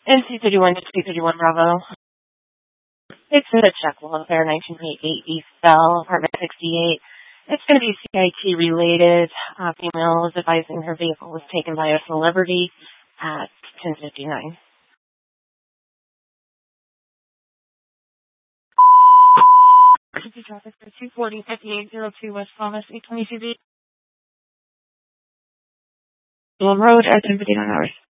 NC31 to C31 Bravo. It's in a check welfare, 1988 East Bell, apartment 68. It's going to be CIT related. Female is advising her vehicle was taken by a celebrity at 10:59. Traffic for 240-5802 West Thomas, 822B. Road at 10:59 hours.